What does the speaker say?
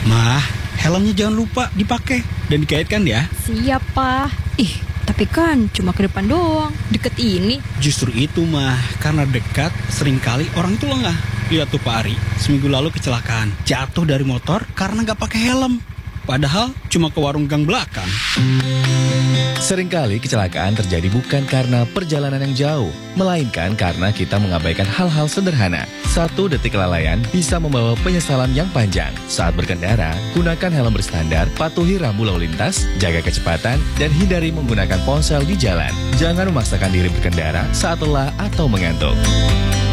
Mah, helmnya jangan lupa dipakai dan dikaitkan ya. Siap, Pak. Ih, tapi kan cuma ke depan doang, deket ini. Justru itu mah, karena dekat seringkali orang itu lengah. Lihat tuh Pak Ari, seminggu lalu kecelakaan, jatuh dari motor karena nggak pakai helm. Padahal cuma ke warung gang belakang. Seringkali kecelakaan terjadi bukan karena perjalanan yang jauh, melainkan karena kita mengabaikan hal-hal sederhana. 1 detik kelalaian bisa membawa penyesalan yang panjang. Saat berkendara, gunakan helm berstandar, patuhi rambu lalu lintas, jaga kecepatan, dan hindari menggunakan ponsel di jalan. Jangan memaksakan diri berkendara saat lelah atau mengantuk.